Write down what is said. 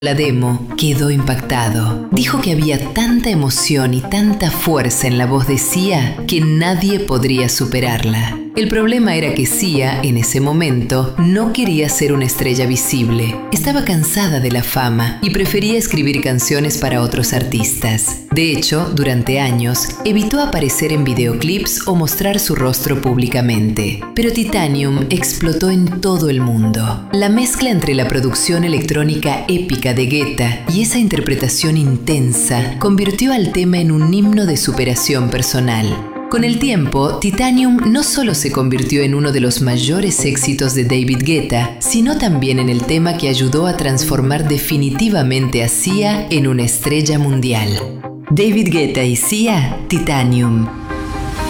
La demo, quedó impactado. Dijo que había tanta emoción y tanta fuerza en la voz de Sia que nadie podría superarla. El problema era que Sia, en ese momento, no quería ser una estrella visible. Estaba cansada de la fama y prefería escribir canciones para otros artistas. De hecho, durante años, evitó aparecer en videoclips o mostrar su rostro públicamente. Pero Titanium explotó en todo el mundo. La mezcla entre la producción electrónica épica de Guetta y esa interpretación intensa convirtió al tema en un himno de superación personal. Con el tiempo, Titanium no solo se convirtió en uno de los mayores éxitos de David Guetta, sino también en el tema que ayudó a transformar definitivamente a Sia en una estrella mundial. David Guetta y Sia, Titanium.